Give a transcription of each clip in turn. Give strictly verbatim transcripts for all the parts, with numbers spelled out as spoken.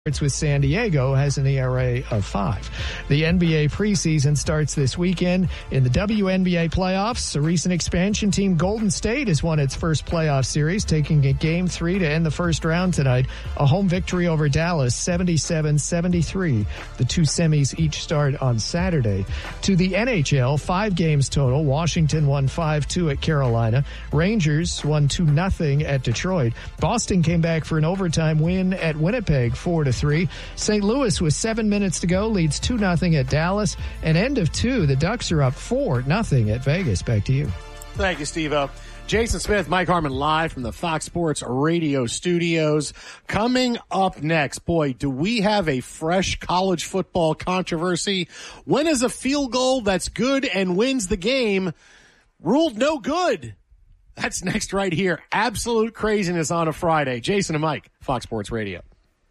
with San Diego has an E R A of five. The N B A preseason starts this weekend. In the W N B A playoffs, a recent expansion team, Golden State, has won its first playoff series, taking a game three to end the first round tonight. A home victory over Dallas, seventy-seven seventy-three. The two semis each start on Saturday. To the N H L, five games total. Washington won five two at Carolina. Rangers won two nothing at Detroit. Boston came back for an overtime win at Winnipeg, four to three. Saint Louis, with seven minutes to go, leads two nothing at Dallas. And end of two, the Ducks are up four nothing at Vegas. Back to you. Thank you, Steve-O. Jason Smith, Mike Harmon, live from the Fox Sports Radio studios. Coming up next, boy, do we have a fresh college football controversy. When is a field goal that's good and wins the game ruled no good? That's next right here. Absolute craziness on a Friday. Jason and Mike, Fox Sports Radio.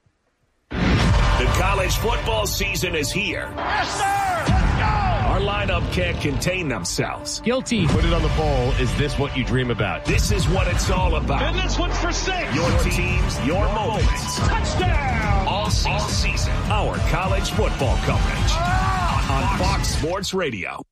The college football season is here. Yes, sir! Let's go! Our lineup can't contain themselves. Guilty. Put it on the bowl. Is this what you dream about? This is what it's all about. And this one's for six. Your teams, your, your moments. Touchdown! All season. All season. Our college football coverage oh, on Fox Sports Radio.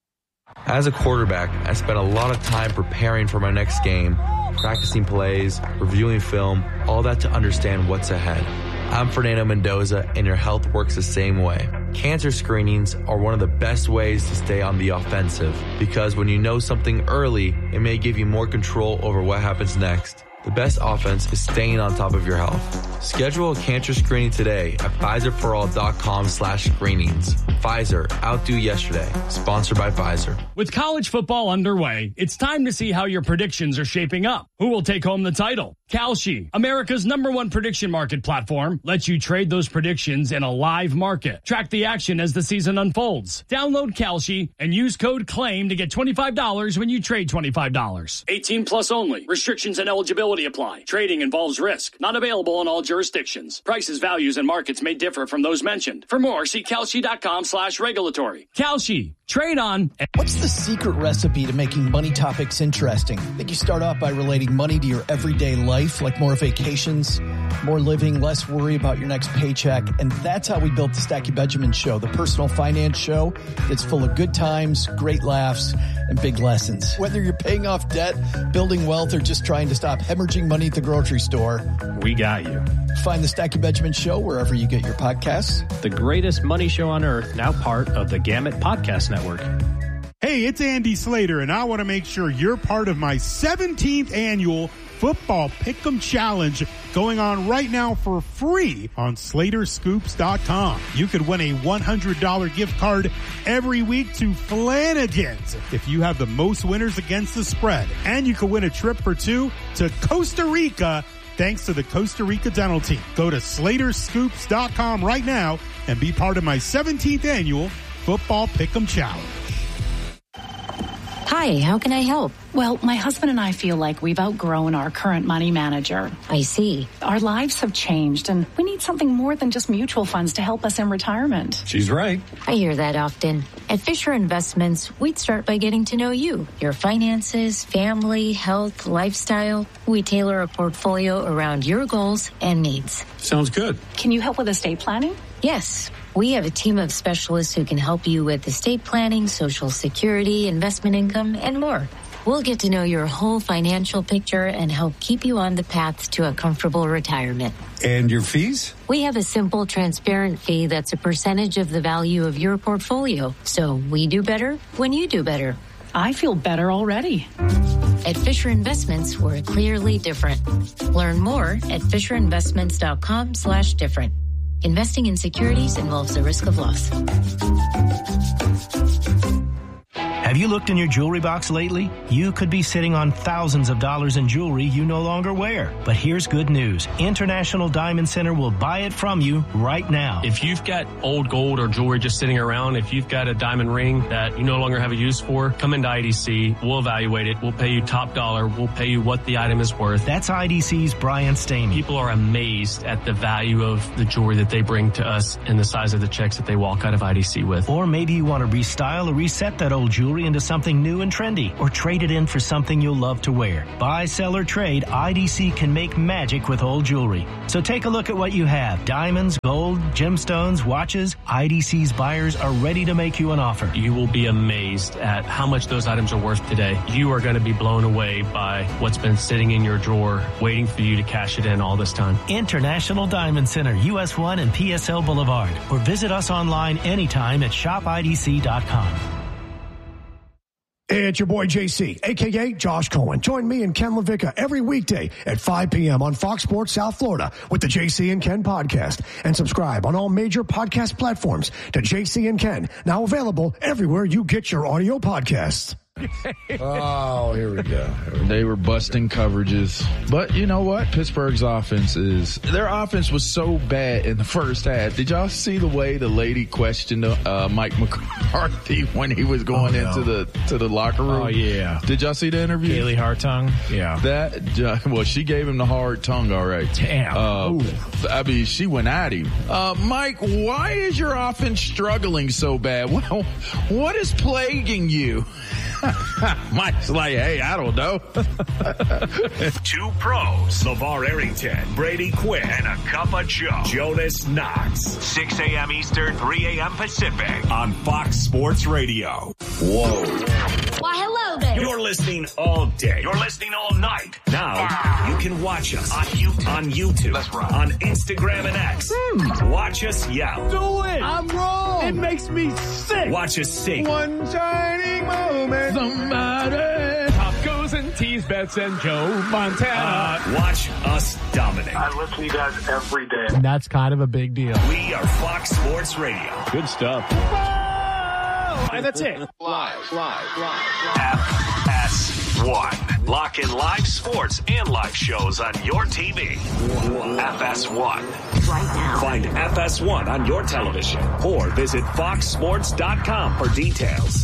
As a quarterback, I spent a lot of time preparing for my next game, practicing plays, reviewing film, all that to understand what's ahead. I'm Fernando Mendoza, and your health works the same way. Cancer screenings are one of the best ways to stay on the offensive, because when you know something early, it may give you more control over what happens next. The best offense is staying on top of your health. Schedule a cancer screening today at Pfizerforall.com slash screenings. Pfizer, outdo yesterday. Sponsored by Pfizer. With college football underway, it's time to see how your predictions are shaping up. Who will take home the title? Kalshi, America's number one prediction market platform, lets you trade those predictions in a live market. Track the action as the season unfolds. Download Kalshi and use code CLAIM to get twenty-five dollars when you trade twenty-five dollars. eighteen plus only. Restrictions and eligibility apply. Trading involves risk. Not available in all jurisdictions. Prices, values, and markets may differ from those mentioned. For more, see Kalshi.com slash regulatory. Kalshi. Trade on. What's the secret recipe to making money topics interesting? I think you start off by relating money to your everyday life, like more vacations, more living, less worry about your next paycheck. And that's how we built the Stacky Benjamin Show, the personal finance show that's full of good times, great laughs, and big lessons. Whether you're paying off debt, building wealth, or just trying to stop hemorrhaging money at the grocery store, we got you. Find the Stacky Benjamin Show wherever you get your podcasts. The greatest money show on earth, now part of the Gamut Podcast Network. Hey, it's Andy Slater, and I want to make sure you're part of my seventeenth annual Football Pick'em Challenge going on right now for free on Slater Scoops dot com. You could win a one hundred dollars gift card every week to Flanagan's if you have the most winners against the spread. And you could win a trip for two to Costa Rica thanks to the Costa Rica Dental Team. Go to Slater Scoops dot com right now and be part of my seventeenth annual Football Pick'em Challenge. Hi, how can I help? Well, my husband and I feel like we've outgrown our current money manager. I see. Our lives have changed, and we need something more than just mutual funds to help us in retirement. She's right. I hear that often. At Fisher Investments, we'd start by getting to know you, your finances, family, health, lifestyle. We tailor a portfolio around your goals and needs. Sounds good. Can you help with estate planning? Yes. We have a team of specialists who can help you with estate planning, Social Security, investment income, and more. We'll get to know your whole financial picture and help keep you on the path to a comfortable retirement. And your fees? We have a simple, transparent fee that's a percentage of the value of your portfolio. So we do better when you do better. I feel better already. At Fisher Investments, we're clearly different. Learn more at Fisher Investments dot com slash different. Investing in securities involves the risk of loss. Have you looked in your jewelry box lately? You could be sitting on thousands of dollars in jewelry you no longer wear. But here's good news. International Diamond Center will buy it from you right now. If you've got old gold or jewelry just sitting around, if you've got a diamond ring that you no longer have a use for, come into I D C. We'll evaluate it. We'll pay you top dollar. We'll pay you what the item is worth. That's I D C's Brian Stamey. People are amazed at the value of the jewelry that they bring to us and the size of the checks that they walk out of I D C with. Or maybe you want to restyle or reset that old jewelry jewelry into something new and trendy, or trade it in for something you'll love to wear. Buy, sell, or trade, I D C can make magic with old jewelry. So take a look at what you have. Diamonds, gold, gemstones, watches. I D C's buyers are ready to make you an offer. You will be amazed at how much those items are worth today. You are going to be blown away by what's been sitting in your drawer, waiting for you to cash it in all this time. International Diamond Center, U S one and P S L Boulevard. Or visit us online anytime at shop I D C dot com. Hey, it's your boy J C, a k a. Josh Cohen. Join me and Ken LaVicka every weekday at five p.m. on Fox Sports South Florida with the J C and Ken podcast. And subscribe on all major podcast platforms to J C and Ken, now available everywhere you get your audio podcasts. Oh, here we go. They were busting coverages. But you know what? Pittsburgh's offense is, their offense was so bad in the first half. Did y'all see the way the lady questioned uh, Mike McCarthy when he was going oh, no. into the to the locker room? Oh, yeah. Did y'all see the interview? Kaylee Hartung? Yeah. That, well, she gave him the hard tongue, all right. Damn. Uh, I mean, she went at him. Uh, Mike, why is your offense struggling so bad? Well, what is plaguing you? Mike's like, hey, I don't know. Two pros, LeVar Arrington, Brady Quinn, and a cup of Joe, Jonas Knox. six a.m. Eastern, three a.m. Pacific on Fox Sports Radio. Whoa. Why, hello there. You're listening all day. You're listening all night. Now, you can watch us on YouTube, on, YouTube, That's right. on Instagram and X. Hmm. Watch us yell. Do it. I'm wrong. It makes me sick. Watch us sing. One shining moment. Somebody. Top goes and tease bets and Joe Montana. Uh, watch us dominate. I listen to you guys every day. And that's kind of a big deal. We are Fox Sports Radio. Good stuff. Whoa! And that's it. Live, live, live. F S one. Lock in live sports and live shows on your T V. F S one. Right now. Find F S one on your television or visit fox sports dot com for details.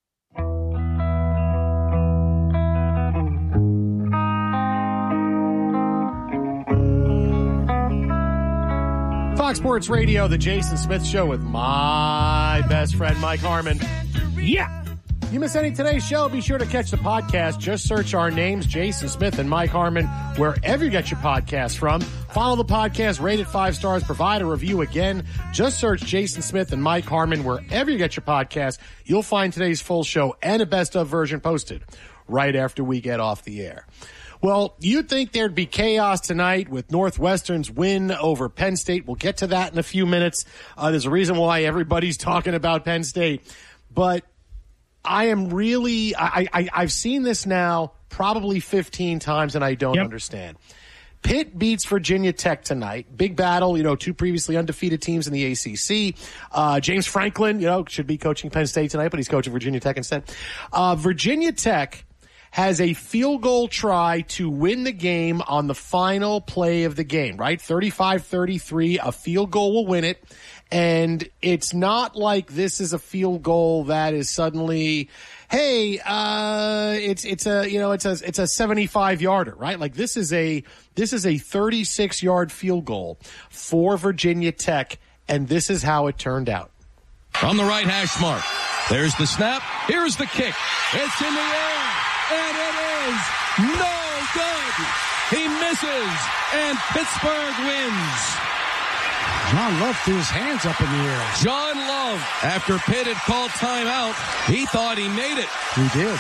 Fox Sports Radio, the Jason Smith Show with my best friend, Mike Harmon. Yeah. You miss any of today's show, be sure to catch the podcast. Just search our names, Jason Smith and Mike Harmon, wherever you get your podcast from. Follow the podcast, rate it five stars, provide a review again. Just search Jason Smith and Mike Harmon wherever you get your podcast. You'll find today's full show and a best of version posted right after we get off the air. Well, you'd think there'd be chaos tonight with Northwestern's win over Penn State. We'll get to that in a few minutes. Uh, there's a reason why everybody's talking about Penn State. But I am really, I, I, I've seen this now probably fifteen times, and I don't yep. understand. Pitt beats Virginia Tech tonight. Big battle, you know, two previously undefeated teams in the A C C. Uh, James Franklin, you know, should be coaching Penn State tonight, but he's coaching Virginia Tech instead. Uh, Virginia Tech has a field goal try to win the game on the final play of the game, right? thirty-five thirty-three, a field goal will win it. And it's not like this is a field goal that is suddenly, hey, uh, it's, it's a, you know, it's a, it's a seventy-five yarder, right? Like this is a, this is a thirty-six yard field goal for Virginia Tech. And this is how it turned out. From the right hash mark. There's the snap. Here's the kick. It's in the air. And it is no good. He misses, and Pittsburgh wins. John Love threw his hands up in the air. John Love, after Pitt had called timeout, he thought he made it. He did.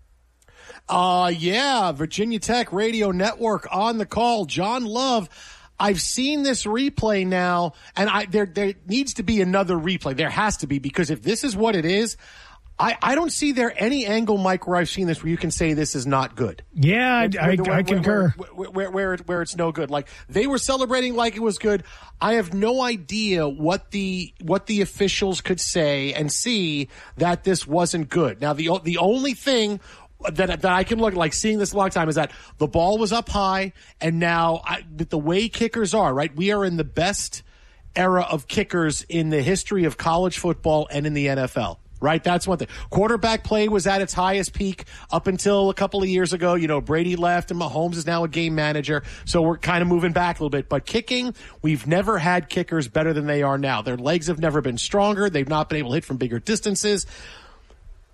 Uh, yeah, Virginia Tech Radio Network on the call. John Love. I've seen this replay now, and I there there needs to be another replay. There has to be, because if this is what it is, I, I don't see there any angle, Mike, where I've seen this where you can say this is not good. Yeah, I, where, I, where, I concur. Where, where, where, where, where it's no good. Like, they were celebrating like it was good. I have no idea what the what the officials could say and see that this wasn't good. Now, the the only thing that that I can look like seeing this a long time is that the ball was up high, and now I, with the way kickers are, right, we are in the best era of kickers in the history of college football and in the N F L. Right, that's one thing. Quarterback play was at its highest peak up until a couple of years ago. You know, Brady left and Mahomes is now a game manager. So we're kind of moving back a little bit. But kicking, we've never had kickers better than they are now. Their legs have never been stronger. They've not been able to hit from bigger distances.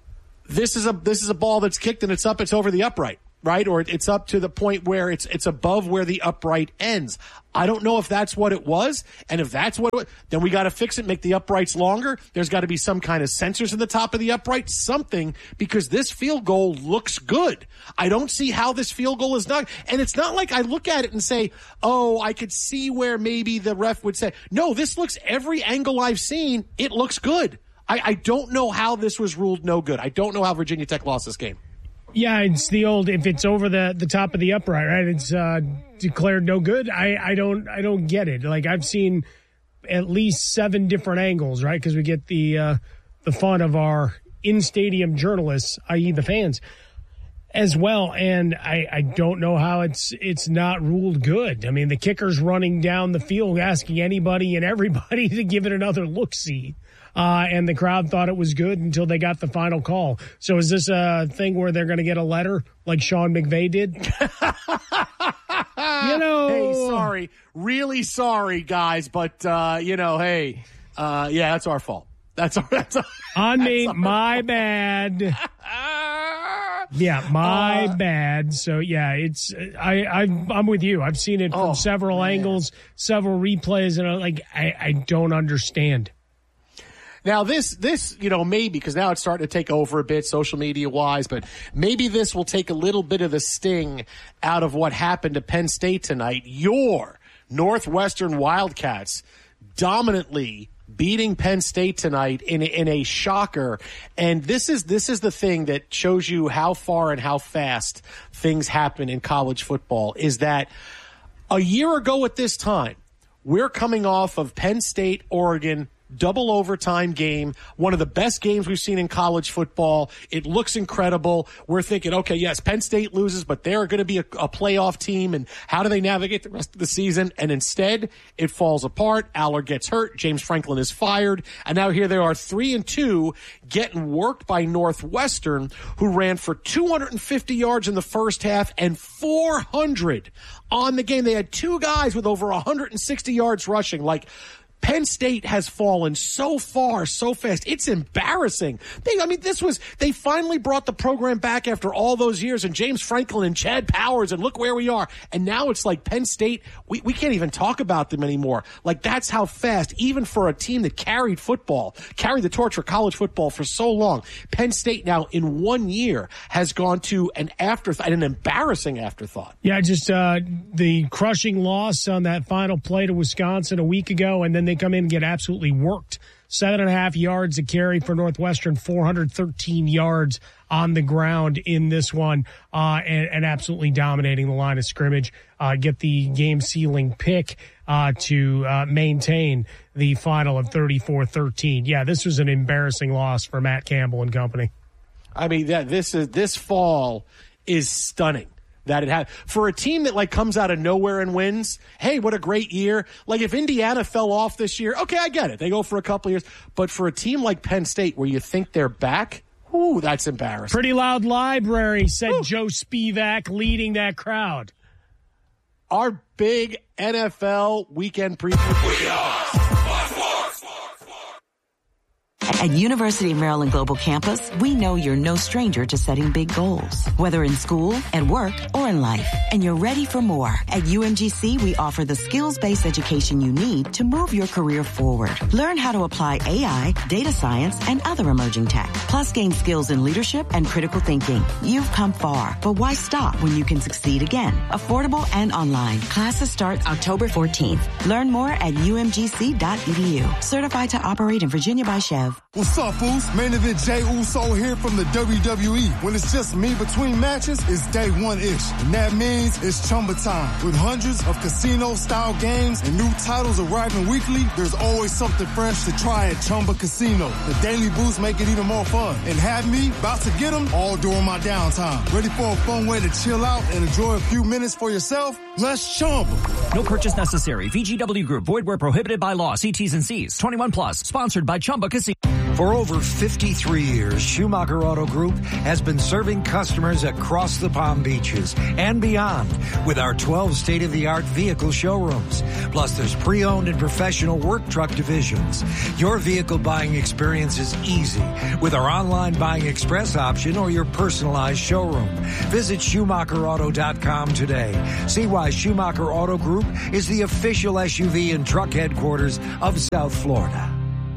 this is a this is a ball that's kicked and it's up, it's over the upright, right? Or it's up to the point where it's it's above where the upright ends. I don't know if that's what it was, and if that's what it was, then we got to fix it, make the uprights longer. There's got to be some kind of sensors in the top of the upright, something, because this field goal looks good. I don't see how this field goal is not, and it's not like I look at it and say, oh, I could see where maybe the ref would say, no, this looks, every angle I've seen, it looks good. I, I don't know how this was ruled no good. I don't know how Virginia Tech lost this game. Yeah, it's the old, if it's over the, the top of the upright, right, it's uh, declared no good. I, I don't I don't get it. Like, I've seen at least seven different angles, right, because we get the uh, the fun of our in-stadium journalists, that is the fans, as well, and I, I don't know how it's it's not ruled good. I mean, the kicker's running down the field asking anybody and everybody to give it another look-see. Uh, and the crowd thought it was good until they got the final call. So is this a thing where they're going to get a letter like Sean McVay did? You know. Hey, sorry. Really sorry, guys. But, uh, you know, hey, uh, yeah, that's our fault. That's our, that's our, On that's me, our my fault. bad. Yeah, my uh, bad. So, yeah, it's I, I, I'm with you. I've seen it from oh, several man. angles, several replays, and I'm like, I, I don't understand. Now, this, this, you know, maybe, because now it's starting to take over a bit social media-wise, but maybe this will take a little bit of the sting out of what happened to Penn State tonight. Your Northwestern Wildcats dominantly beating Penn State tonight in, in a shocker. And this is this is the thing that shows you how far and how fast things happen in college football, is that a year ago at this time, we're coming off of Penn State, Oregon, double overtime game, one of the best games we've seen in college football. It looks incredible. We're thinking, okay, yes, Penn State loses, but they're going to be a, a playoff team, and how do they navigate the rest of the season? And instead, it falls apart. Allard gets hurt. James Franklin is fired. And now here they are, three and two, getting worked by Northwestern, who ran for two hundred fifty yards in the first half and four hundred on the game. They had two guys with over one hundred sixty yards rushing. Like, Penn State has fallen so far, so fast. It's embarrassing. They, I mean, this was, they finally brought the program back after all those years, and James Franklin and Chad Powers, and look where we are. And now it's like Penn State, we, we can't even talk about them anymore. Like, that's how fast, even for a team that carried football, carried the torch for college football for so long. Penn State now, in one year, has gone to an afterthought, an embarrassing afterthought. Yeah, just uh, the crushing loss on that final play to Wisconsin a week ago, and then they come in and get absolutely worked. Seven and a half yards a carry for Northwestern, four hundred thirteen yards on the ground in this one, uh, and, and absolutely dominating the line of scrimmage. Uh, get the game-sealing pick uh, to uh, maintain the final of thirty-four thirteen. Yeah, this was an embarrassing loss for Matt Campbell and company. I mean, that this is this fall is stunning. That it had for a team that like comes out of nowhere and wins. Hey, what a great year. Like, if Indiana fell off this year, okay, I get it. They go for a couple of years. But for a team like Penn State, where you think they're back, ooh, that's embarrassing. Pretty loud library, said ooh. Joe Spivak, leading that crowd. Our big N F L weekend preview. We are At University of Maryland Global Campus, we know you're no stranger to setting big goals, whether in school, at work, or in life. And you're ready for more. At U M G C, we offer the skills-based education you need to move your career forward. Learn how to apply A I, data science, and other emerging tech. Plus, gain skills in leadership and critical thinking. You've come far, but why stop when you can succeed again? Affordable and online. Classes start October fourteenth. Learn more at U M G C dot E D U. Certified to operate in Virginia by Chev. What's up, fools? Main event Jey Uso here from the W W E. When it's just me between matches, it's day one-ish. And that means it's Chumba time. With hundreds of casino-style games and new titles arriving weekly, there's always something fresh to try at Chumba Casino. The daily boosts make it even more fun. And have me about to get them all during my downtime. Ready for a fun way to chill out and enjoy a few minutes for yourself? Let's Chumba. No purchase necessary. V G W Group. Void where prohibited by law. See T's and C's. twenty-one plus. Sponsored by Chumba Casino. For over fifty-three years, Schumacher Auto Group has been serving customers across the Palm Beaches and beyond with our twelve state-of-the-art vehicle showrooms. Plus, there's pre-owned and professional work truck divisions. Your vehicle buying experience is easy with our online buying express option or your personalized showroom. Visit Schumacher Auto dot com today. See why Schumacher Auto Group is the official S U V and truck headquarters of South Florida.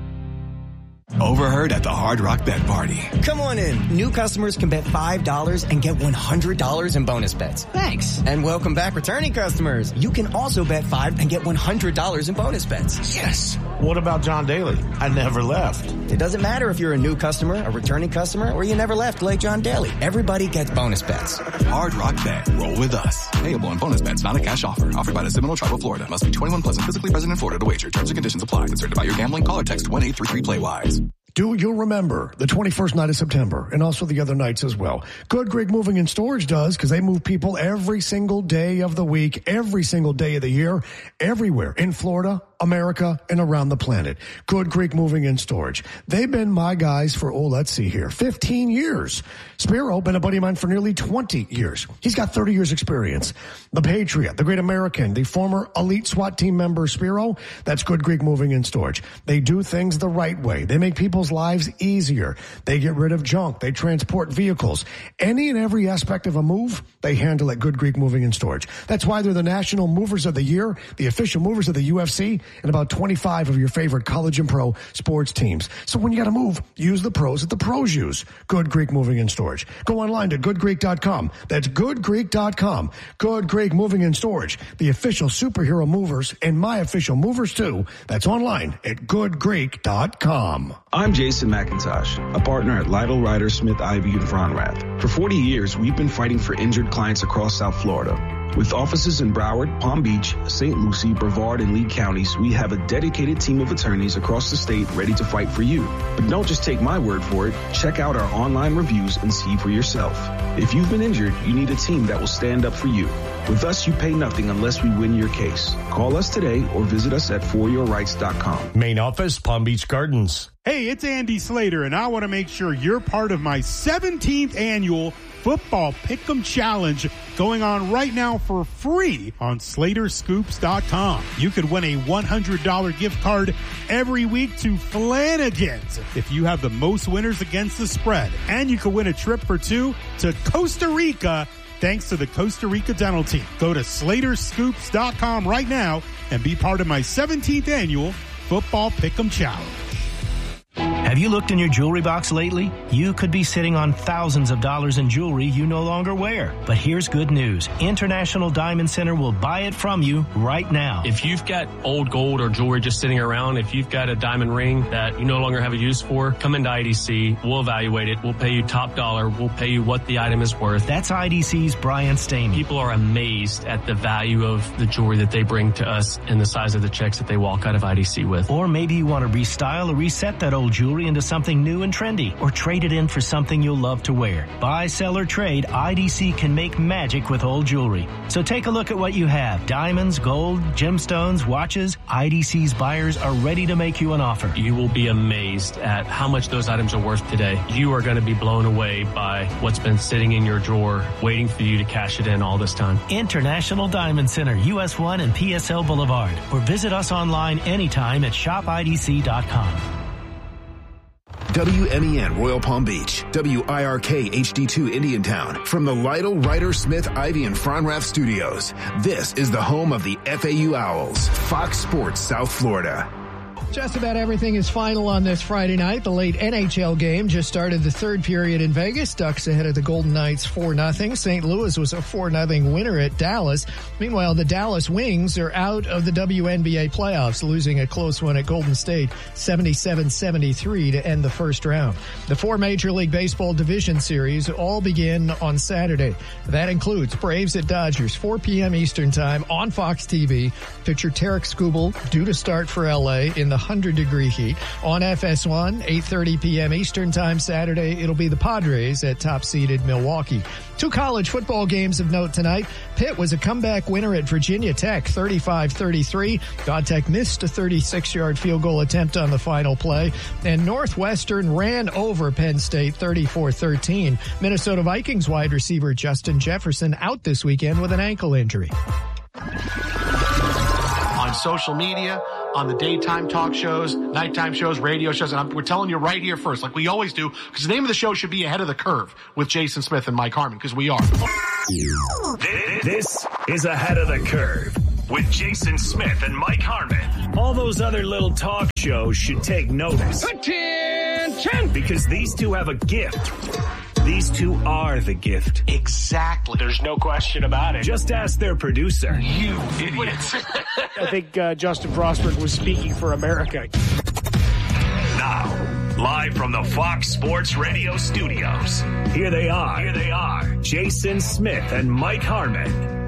Overheard at the Hard Rock Bet Party. Come on in. New customers can bet five dollars and get one hundred dollars in bonus bets. Thanks. And welcome back returning customers. You can also bet five and get one hundred dollars in bonus bets. Yes. What about John Daly? I never left. It doesn't matter if you're a new customer, a returning customer, or you never left like John Daly. Everybody gets bonus bets. Hard Rock Bet. Roll with us. Payable on bonus bets, not a cash offer. Offered by the Seminole Tribe of Florida. Must be twenty-one plus and physically present in Florida to wager. Terms and conditions apply. Concerned about your gambling? Call or text one eight three three play wise. Do you remember the twenty-first night of September and also the other nights as well? Good Greek Moving and Storage does because they move people every single day of the week, every single day of the year, everywhere in Florida, America, and around the planet. Good Greek Moving and Storage. They've been my guys for, oh, let's see here, fifteen years. Spiro, been a buddy of mine for nearly twenty years. He's got thirty years experience. The Patriot, the Great American, the former elite SWAT team member Spiro, that's Good Greek Moving and Storage. They do things the right way. They make people's lives easier. They get rid of junk. They transport vehicles. Any and every aspect of a move, they handle at Good Greek Moving and Storage. That's why they're the National Movers of the Year, the official movers of the U F C, and about twenty-five of your favorite college and pro sports teams. So when you got to move, use the pros that the pros use. Good Greek Moving and Storage. Go online to good greek dot com. That's good greek dot com. Good Greek Moving and Storage, the official superhero movers and my official movers too. That's online at good greek dot com. I'm Jason McIntosh, a partner at Lytle Ryder Smith Ivy and Fronrath. For forty years, we've been fighting for injured clients across South Florida. With offices in Broward, Palm Beach, Saint Lucie, Brevard, and Lee counties, we have a dedicated team of attorneys across the state ready to fight for you. But don't just take my word for it. Check out our online reviews and see for yourself. If you've been injured, you need a team that will stand up for you. With us, you pay nothing unless we win your case. Call us today or visit us at for your rights dot com. Main office, Palm Beach Gardens. Hey, it's Andy Slater, and I want to make sure you're part of my seventeenth annual Football Pick'em Challenge going on right now for free on Slater Scoops dot com. You could win a one hundred dollars gift card every week to Flanagan's if you have the most winners against the spread. And you could win a trip for two to Costa Rica thanks to the Costa Rica Dental Team. Go to Slater Scoops dot com right now and be part of my seventeenth annual Football Pick'em Challenge. Have you looked in your jewelry box lately? You could be sitting on thousands of dollars in jewelry you no longer wear. But here's good news. International Diamond Center will buy it from you right now. If you've got old gold or jewelry just sitting around, if you've got a diamond ring that you no longer have a use for, come into I D C. We'll evaluate it. We'll pay you top dollar. We'll pay you what the item is worth. That's I D C's Brian Stamey. People are amazed at the value of the jewelry that they bring to us and the size of the checks that they walk out of I D C with. Or maybe you want to restyle or reset that old jewelry into something new and trendy, or trade it in for something you'll love to wear. Buy, sell, or trade, I D C can make magic with old jewelry. So take a look at what you have. Diamonds, gold, gemstones, watches. I D C's buyers are ready to make you an offer. You will be amazed at how much those items are worth today. You are going to be blown away by what's been sitting in your drawer, waiting for you to cash it in all this time. International Diamond Center, U S one and P S L Boulevard. Or visit us online anytime at shop I D C dot com. W M E N Royal Palm Beach, W I R K H D two Indiantown, from the Lytle Ryder Smith Ivy and Fronrath Studios. This is the home of the F A U Owls, Fox Sports South Florida. Just about everything is final on this Friday night. The late N H L game just started the third period in Vegas. Ducks ahead of the Golden Knights four nothing. Saint Louis was a four nothing winner at Dallas. Meanwhile, the Dallas Wings are out of the W N B A playoffs, losing a close one at Golden State, seventy-seven seventy-three to end the first round. The four Major League Baseball division series all begin on Saturday. That includes Braves at Dodgers, four p.m. Eastern Time on Fox T V. Pitcher Tarek Skubal due to start for L A in the hundred degree heat. On F S one, eight thirty p.m. Eastern Time Saturday, it'll be the Padres at top-seeded Milwaukee. Two college football games of note tonight. Pitt was a comeback winner at Virginia Tech, thirty-five thirty-three. God Tech missed a thirty-six-yard field goal attempt on the final play. And Northwestern ran over Penn State, thirty-four thirteen. Minnesota Vikings wide receiver Justin Jefferson out this weekend with an ankle injury. On social media, on the daytime talk shows, nighttime shows, radio shows, and I'm, we're telling you right here first, like we always do, because the name of the show should be Ahead of the Curve with Jason Smith and Mike Harmon, because we are. This is Ahead of the Curve with Jason Smith and Mike Harmon. All those other little talk shows should take notice. Attention! Because these two have a gift. These two are the gift. Exactly. There's no question about it. Just ask their producer. You idiots. I think uh, Justin Frostberg was speaking for America. Now, live from the Fox Sports Radio studios, here they are. Here they are. Jason Smith and Mike Harmon.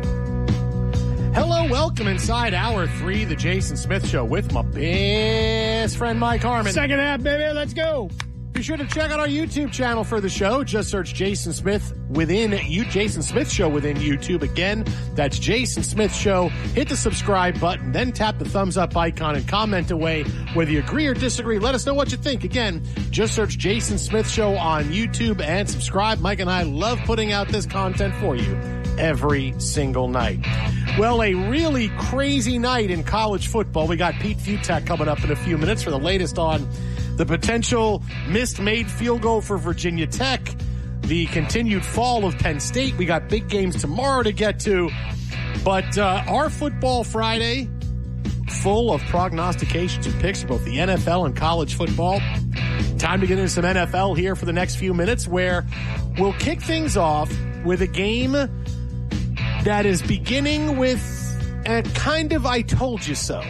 Hello, welcome inside hour three, the Jason Smith Show with my best friend Mike Harmon. Second half, baby. Let's go. Be sure to check out our YouTube channel for the show. Just search Jason Smith within you, Jason Smith Show within YouTube. Again, that's Jason Smith Show. Hit the subscribe button, then tap the thumbs up icon and comment away whether you agree or disagree. Let us know what you think. Again, just search Jason Smith Show on YouTube and subscribe. Mike and I love putting out this content for you every single night. Well, a really crazy night in college football. We got Pete Fiutak coming up in a few minutes for the latest on the potential missed made field goal for Virginia Tech, the continued fall of Penn State. We got big games tomorrow to get to. But uh, our Football Friday, full of prognostications and picks for both the N F L and college football. Time to get into some N F L here for the next few minutes, where we'll kick things off with a game that is beginning with a kind of I told you so.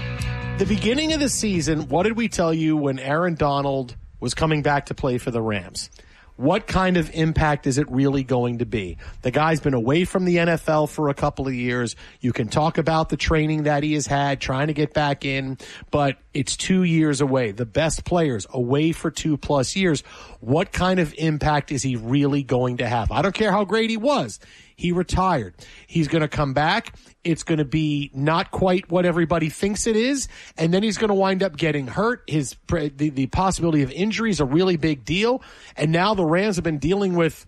The beginning of the season, what did we tell you when Aaron Donald was coming back to play for the Rams? What kind of impact is it really going to be? The guy's been away from the N F L for a couple of years. You can talk about the training that he has had, trying to get back in, but it's two years away. The best players away for two plus years. What kind of impact is he really going to have? I don't care how great he was. He retired. He's going to come back. It's going to be not quite what everybody thinks it is, and then he's going to wind up getting hurt. His the, the possibility of injury is a really big deal, and now the Rams have been dealing with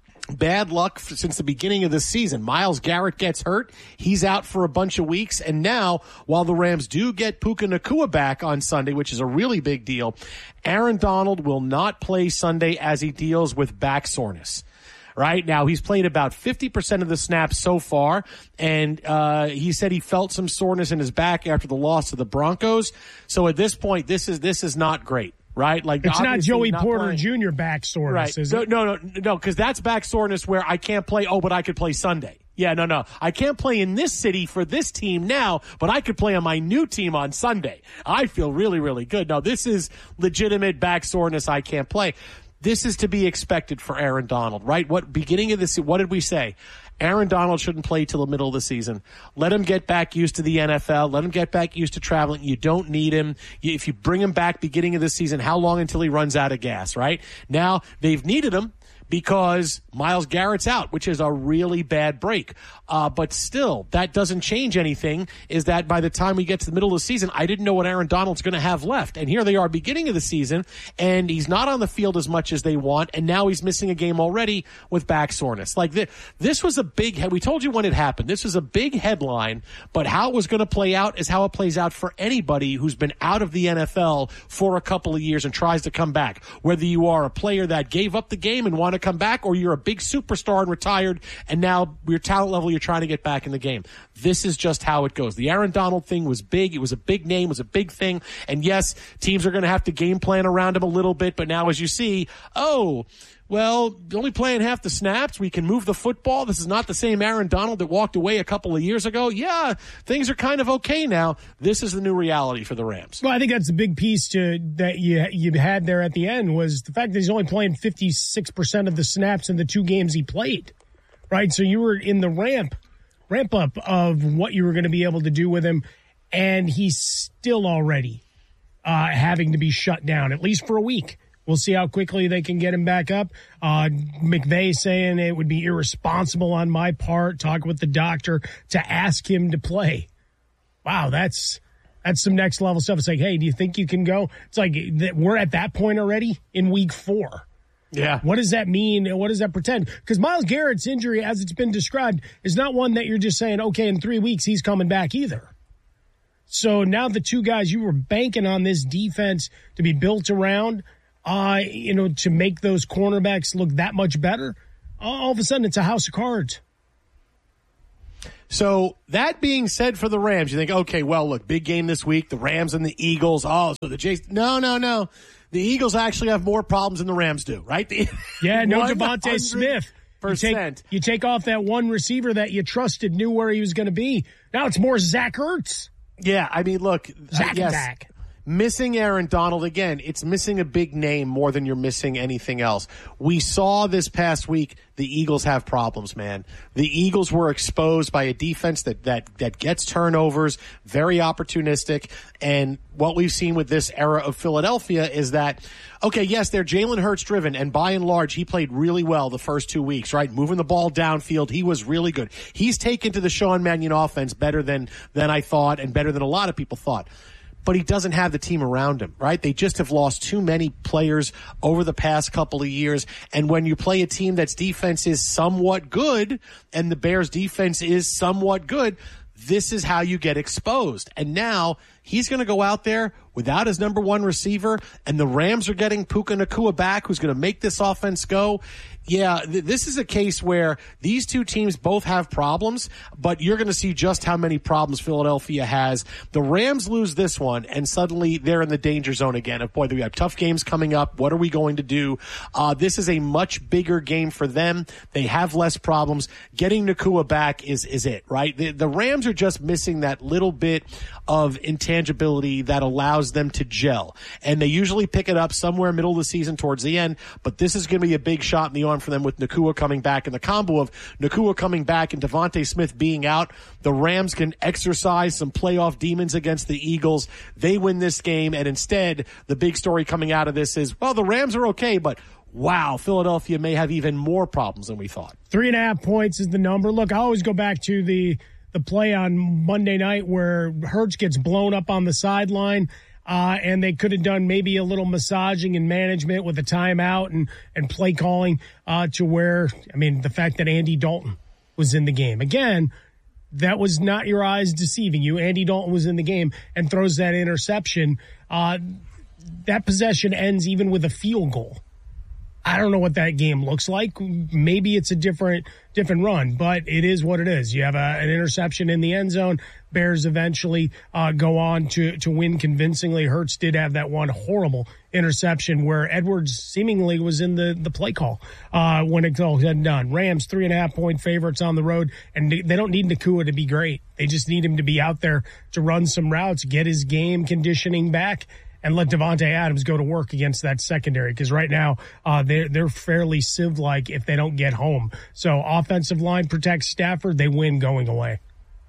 bad luck since the beginning of the season. Myles Garrett gets hurt. He's out for a bunch of weeks, and now, while the Rams do get Puka Nacua back on Sunday, which is a really big deal, Aaron Donald will not play Sunday as he deals with back soreness. Right now, he's played about fifty percent of the snaps so far, and uh, he said he felt some soreness in his back after the loss to the Broncos. So at this point, this is this is not great, right? Like it's not Joey not Porter playing. Junior back soreness, right. is no, it? No, no, no, because that's back soreness where I can't play. Oh, but I could play Sunday. Yeah, no, no. I can't play in this city for this team now, but I could play on my new team on Sunday. I feel really, really good. No, this is legitimate back soreness. I can't play. This is to be expected for Aaron Donald, right? What beginning of this, what did we say? Aaron Donald shouldn't play till the middle of the season. Let him get back used to the N F L. Let him get back used to traveling. You don't need him. If you bring him back beginning of the season, how long until he runs out of gas, right? Now, they've needed him because Myles Garrett's out, which is a really bad break. Uh, but still, that doesn't change anything, is that by the time we get to the middle of the season, I didn't know what Aaron Donald's going to have left. And here they are beginning of the season, and he's not on the field as much as they want, and now he's missing a game already with back soreness. Like this, this was a big, we told you when it happened, this was a big headline, but how it was going to play out is how it plays out for anybody who's been out of the N F L for a couple of years and tries to come back. Whether you are a player that gave up the game and want to come back, or you're a big superstar and retired, and now your talent level, you're trying to get back in the game. This is just how it goes. The Aaron Donald thing was big. It was a big name. It was a big thing. And yes, teams are going to have to game plan around him a little bit. But now as you see, oh, well, only playing half the snaps. We can move the football. This is not the same Aaron Donald that walked away a couple of years ago. Yeah, things are kind of okay now. This is the new reality for the Rams. Well, I think that's the big piece to that you you had there at the end was the fact that he's only playing fifty-six percent of the snaps in the two games he played, right? So you were in the ramp, ramp up of what you were going to be able to do with him, and he's still already uh, having to be shut down, at least for a week. We'll see how quickly they can get him back up. Uh, McVay saying it would be irresponsible on my part, talking with the doctor, to ask him to play. Wow, that's that's some next level stuff. It's like, hey, do you think you can go? It's like we're at that point already in week four. Yeah. What does that mean? What does that pretend? Because Myles Garrett's injury, as it's been described, is not one that you're just saying, okay, in three weeks he's coming back either. So now the two guys you were banking on this defense to be built around, uh, you know, to make those cornerbacks look that much better, all of a sudden it's a house of cards. So that being said, for the Rams, you think, okay, well, look, big game this week, the Rams and the Eagles. Oh, so the Jays. No, no, no. The Eagles actually have more problems than the Rams do, right? The, yeah, no Devontae Smith. You take, Percent. you take off that one receiver that you trusted, knew where he was going to be. Now it's more Zach Ertz. Yeah, I mean, look, Zach yes, Zach. missing Aaron Donald again. It's missing a big name more than you're missing anything else. We saw this past week the Eagles have problems, man. The Eagles were exposed by a defense that that that gets turnovers, very opportunistic, and what we've seen with this era of Philadelphia is that, okay, yes, they're Jalen Hurts driven, and by and large, he played really well the first two weeks, right? Moving the ball downfield, he was really good. He's taken to the Sean Mannion offense better than than I thought, and better than a lot of people thought. But he doesn't have the team around him, right? They just have lost too many players over the past couple of years. And when you play a team that's defense is somewhat good, and the Bears' defense is somewhat good, this is how you get exposed. And now he's going to go out there without his number one receiver, and the Rams are getting Puka Nacua back, who's going to make this offense go. Yeah, th- this is a case where these two teams both have problems, but you're going to see just how many problems Philadelphia has. The Rams lose this one, and suddenly they're in the danger zone again. Of, boy, we have tough games coming up. What are we going to do? Uh, this is a much bigger game for them. They have less problems. Getting Nacua back is is it, right? The, the Rams are just missing that little bit of intangibility that allows them to gel. And they usually pick it up somewhere middle of the season towards the end, but this is going to be a big shot in the arm for them with Nacua coming back. And the combo of Nacua coming back and Devontae Smith being out, the Rams can exercise some playoff demons against the Eagles. They win this game, and instead, the big story coming out of this is, well, the Rams are okay, but wow, Philadelphia may have even more problems than we thought. Three and a half points is the number. Look, I always go back to the the play on Monday night where Hurts gets blown up on the sideline, uh, and they could have done maybe a little massaging and management with a timeout and, and play calling uh, to where, I mean, the fact that Andy Dalton was in the game. Again, that was not your eyes deceiving you. Andy Dalton was in the game and throws that interception. Uh, that possession ends even with a field goal. I don't know what that game looks like. Maybe it's a different different run, but it is what it is. You have a, an interception in the end zone. Bears eventually uh, go on to, to win convincingly. Hurts did have that one horrible interception where Edwards seemingly was in the, the play call uh, when it's all said and done. Rams, three and a half point favorites on the road, and they don't need Nacua to be great. They just need him to be out there to run some routes, get his game conditioning back, and let Devontae Adams go to work against that secondary, because right now uh, they're, they're fairly sieve-like if they don't get home. So offensive line protects Stafford, they win going away.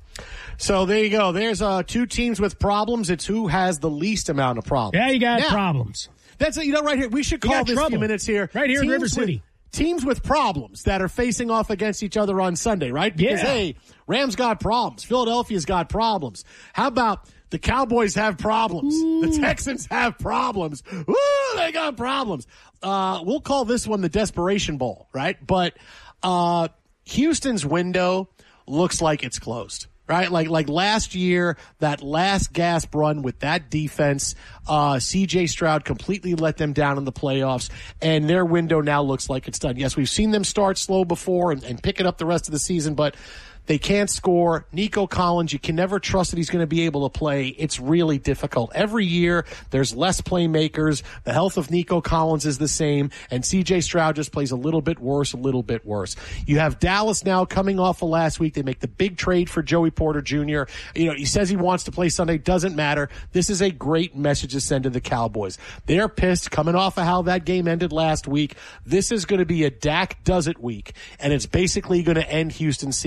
So there you go. There's uh, two teams with problems. It's who has the least amount of problems. Yeah, you got now, problems. That's, you know, right here. We should call this trouble. few minutes here. Right here teams in River City. With, teams with problems that are facing off against each other on Sunday, right? Because, yeah. hey, Rams got problems. Philadelphia's got problems. How about the Cowboys have problems? Ooh. The Texans have problems. Ooh, they got problems. Uh, we'll call this one the Desperation Bowl, right? But uh, Houston's window looks like it's closed. Right, like like last year, that last gasp run with that defense, uh, C J Stroud completely let them down in the playoffs, and their window now looks like it's done. Yes, we've seen them start slow before and, and pick it up the rest of the season, but they can't score. Nico Collins, you can never trust that he's going to be able to play. It's really difficult. Every year, there's less playmakers. The health of Nico Collins is the same, and C J Stroud just plays a little bit worse, a little bit worse. You have Dallas now coming off of last week. They make the big trade for Joey Porter Junior You know, he says he wants to play Sunday. Doesn't matter. This is a great message to send to the Cowboys. They're pissed coming off of how that game ended last week. This is going to be a Dak does it week, and it's basically going to end Houston's season, right?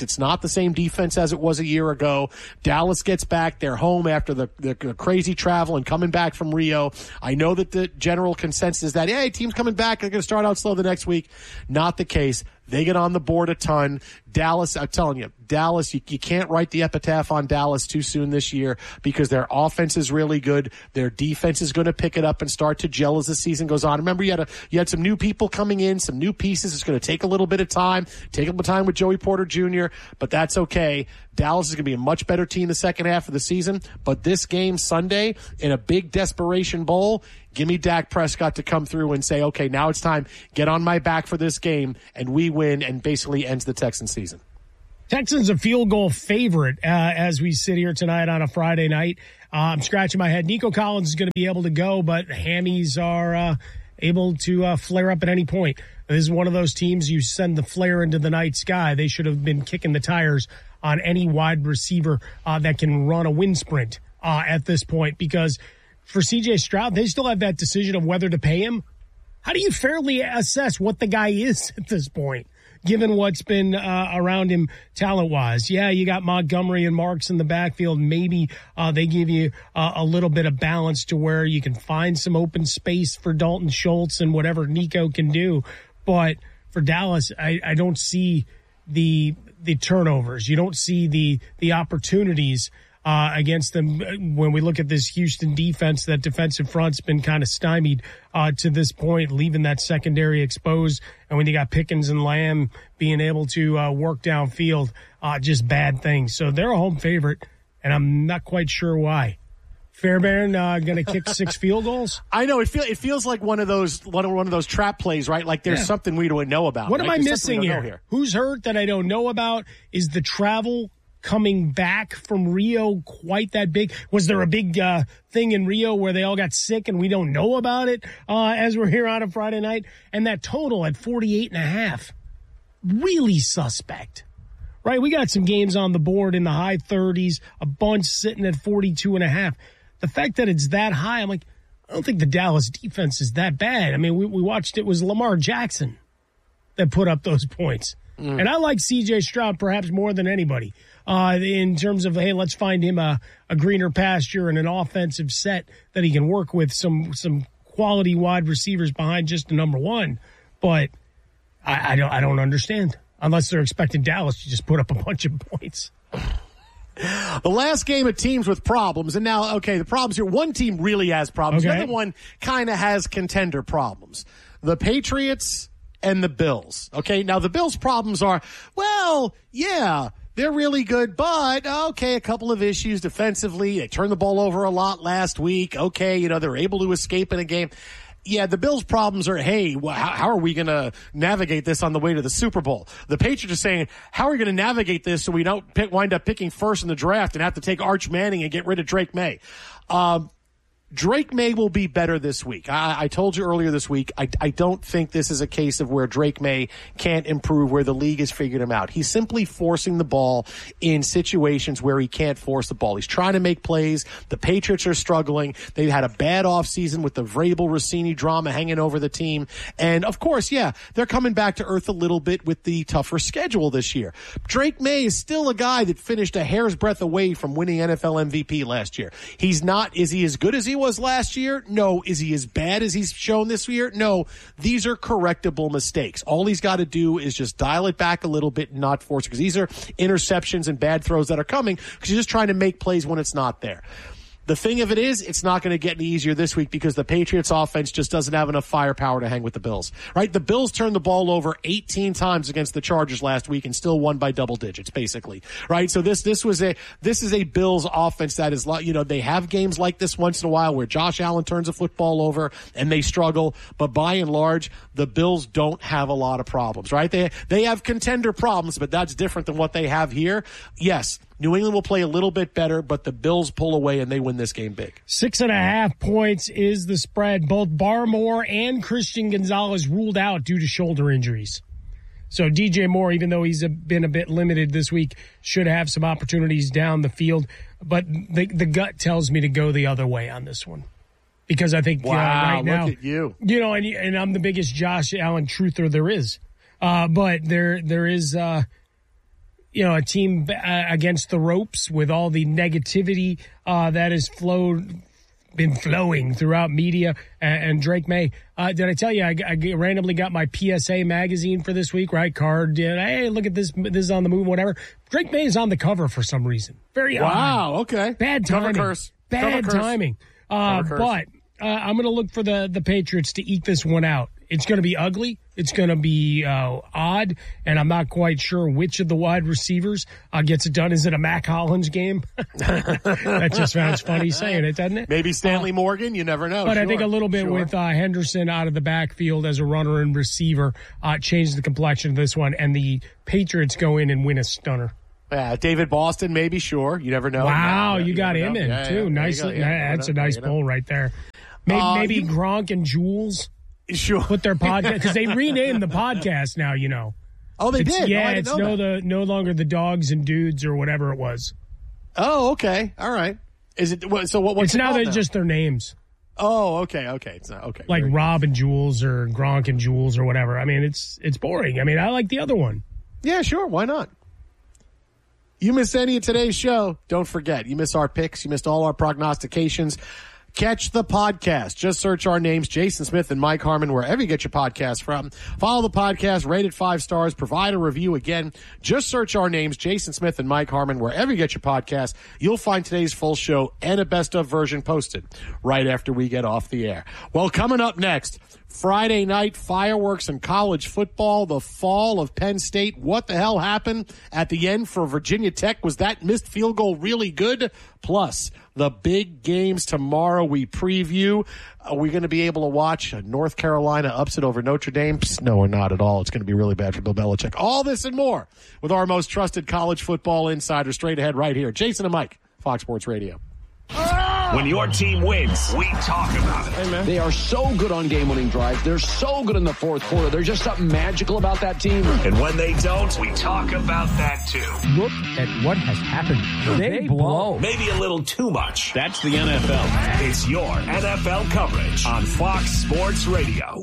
It's not the same defense as it was a year ago. Dallas gets back. They're home after the, the crazy travel and coming back from Rio. I know that the general consensus is that, hey, team's coming back. They're going to start out slow the next week. Not the case. They get on the board a ton. Dallas, I'm telling you, Dallas, you, you can't write the epitaph on Dallas too soon this year because their offense is really good. Their defense is going to pick it up and start to gel as the season goes on. Remember, you had a, you had some new people coming in, some new pieces. It's going to take a little bit of time, take a little time with Joey Porter Junior, but that's okay. Dallas is going to be a much better team the second half of the season, but this game Sunday in a big desperation bowl, give me Dak Prescott to come through and say, okay, now it's time. Get on my back for this game, and we win, and basically ends the Texans season. Texans a field goal favorite uh, as we sit here tonight on a Friday night. Uh, I'm scratching my head. Nico Collins is going to be able to go, but hammies are uh, able to uh, flare up at any point. This is one of those teams you send the flare into the night sky. They should have been kicking the tires on any wide receiver uh, that can run a wind sprint uh, at this point, because for C J Stroud, they still have that decision of whether to pay him. How do you fairly assess what the guy is at this point, given what's been uh, around him talent-wise? Yeah, you got Montgomery and Marks in the backfield. Maybe uh, they give you uh, a little bit of balance to where you can find some open space for Dalton Schultz and whatever Nico can do. But for Dallas, I, I don't see the the turnovers. You don't see the the opportunities uh, against them when we look at this Houston defense. That defensive front's been kind of stymied uh, to this point, leaving that secondary exposed. And when you got Pickens and Lamb being able to uh, work downfield, uh, just bad things. So they're a home favorite, and I'm not quite sure why. Fairbairn uh, going to kick six field goals. I know it feel it feels like one of those one of, one of those trap plays, right? Like there's yeah. something we don't know about. What right? am I there's missing here? here? Who's hurt that I don't know about? Is the travel coming back from Rio quite that big? Was there a big uh, thing in Rio where they all got sick and we don't know about it uh, as we're here on a Friday night? And that total at forty-eight and a half, really suspect. Right? We got some games on the board in the high thirties, a bunch sitting at forty-two and a half. The fact that it's that high, I'm like, I don't think the Dallas defense is that bad. I mean, we, we watched, it was Lamar Jackson that put up those points. Mm. And I like C J Stroud perhaps more than anybody uh, in terms of, hey, let's find him a, a greener pasture and an offensive set that he can work with some some quality wide receivers behind just the number one. But I, I don't I don't understand unless they're expecting Dallas to just put up a bunch of points. The last game of teams with problems, and now, okay, the problems here, one team really has problems. Okay. The other one kind of has contender problems. The Patriots and the Bills. Okay, now the Bills' problems are, well, yeah, they're really good, but, okay, a couple of issues defensively. They turned the ball over a lot last week. Okay, you know, they're able to escape in a game. Yeah, the Bills' problems are, hey, well, how, how are we going to navigate this on the way to the Super Bowl? The Patriots are saying, how are we going to navigate this so we don't pick, wind up picking first in the draft and have to take Arch Manning and get rid of Drake May? Um, Drake May will be better this week. I, I told you earlier this week, I, I don't think this is a case of where Drake May can't improve, where the league has figured him out. He's simply forcing the ball in situations where he can't force the ball. He's trying to make plays. The Patriots are struggling. They've had a bad offseason with the Vrabel Rossini drama hanging over the team. And, of course, yeah, they're coming back to earth a little bit with the tougher schedule this year. Drake May is still a guy that finished a hair's breadth away from winning N F L M V P last year. He's not, is he as good as he was last year? No. Is he as bad as he's shown this year? No. These are correctable mistakes. All he's got to do is just dial it back a little bit and not force it, because these are interceptions and bad throws that are coming because you're just trying to make plays when it's not there. The thing of it is, it's not going to get any easier this week because the Patriots offense just doesn't have enough firepower to hang with the Bills, right? The Bills turned the ball over eighteen times against the Chargers last week and still won by double digits, basically, right? So this, this was a, this is a Bills offense that is, you know, they have games like this once in a while where Josh Allen turns a football over and they struggle, but by and large, the Bills don't have a lot of problems, right? They, they have contender problems, but that's different than what they have here. Yes. New England will play a little bit better, but the Bills pull away and they win this game big. Six and a half points is the spread. Both Barmore and Christian Gonzalez ruled out due to shoulder injuries. So D J Moore, even though he's a, been a bit limited this week, should have some opportunities down the field. But the, the gut tells me to go the other way on this one. Because I think wow, uh, right now, look at you. You know, and, and I'm the biggest Josh Allen truther there is. Uh, but there there is... Uh, you know, a team uh, against the ropes with all the negativity uh, that has flowed, been flowing throughout media. And, and Drake May, uh, did I tell you I, I randomly got my P S A magazine for this week, right? Card, did, hey, look at this, this is on the move, whatever. Drake May is on the cover for some reason. Very wow, odd. Okay. Bad timing. Cover curse. Bad Cover curse. timing. Uh, Cover curse. but uh, I'm going to look for the, the Patriots to eke this one out. It's going to be ugly. It's going to be uh, odd, and I'm not quite sure which of the wide receivers uh, gets it done. Is it a Mac Hollins game? That just sounds funny saying it, doesn't it? Maybe Stanley uh, Morgan. You never know. But sure. I think a little bit sure. with uh, Henderson out of the backfield as a runner and receiver uh, changed the complexion of this one, and the Patriots go in and win a stunner. Yeah, David Boston, maybe, sure. You never know. Wow, yeah, you, you got him know. in, yeah, too. Yeah, Nicely. yeah, That's yeah, a nice you know. pull right there. Maybe, Uh, maybe you, Gronk and Jules sure. put their podcast, because they renamed the podcast now, you know. Oh, they it's, did? Yeah, oh, it's no, the, no longer the dogs and dudes or whatever it was. Oh, okay. All right. Is it so? What? What's it's it now called they're just their names. Oh, okay, okay. It's not okay. Like Rob and Jules or Gronk and Jules or whatever. I mean, it's it's boring. I mean, I like the other one. Yeah, sure. Why not? You miss any of today's show, don't forget. You miss our picks. You missed all our prognostications. Catch the podcast. Just search our names, Jason Smith and Mike Harmon, wherever you get your podcast from. Follow the podcast, rate it five stars, provide a review. Again, just search our names, Jason Smith and Mike Harmon, wherever you get your podcast. You'll find today's full show and a best of version posted right after we get off the air. Well, coming up next, Friday night fireworks and college football, the fall of Penn State. What the hell happened at the end for Virginia Tech? Was that missed field goal really good? Plus, the big games tomorrow we preview. Are we going to be able to watch a North Carolina upset over Notre Dame? Psst, no, we're not at all. It's going to be really bad for Bill Belichick. All this and more with our most trusted college football insider straight ahead right here. Jason and Mike, Fox Sports Radio. When your team wins, we talk about it. Hey, they are so good on game-winning drives. They're so good in the fourth quarter. There's just something magical about that team. And when they don't, we talk about that too. Look at what has happened. They, they blow. Maybe a little too much. That's the N F L. It's your N F L coverage on Fox Sports Radio.